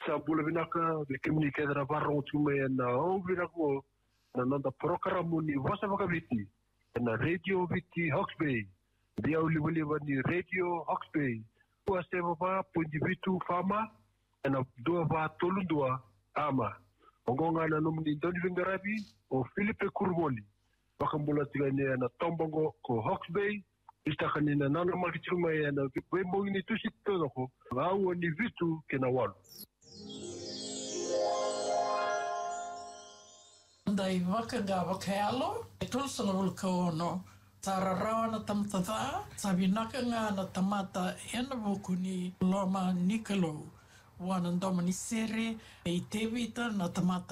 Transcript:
bula vinaka de comunique da varro tume na o vinako na nanda program ni wasa vakaviti na radio viti Hawke's Bay dia uli ni radio Hawke's Bay wa seva va pundivitu fama na dua va tolundua ama ongonga na nomni doni vingarabi o Philippe Kurvoli wakambula tigane na tombongo ko Hawke's Bay istakanina nana makituma na wembo ni tusito ko au ni vitu kena walu. Dai waka ngā wakaalo, e tūsanga ulka ono, tararawa na tamatata, sabinaka ngā na tamata ena wukuni Loma Nikolo, wana ndomani sere, e te wita na tamata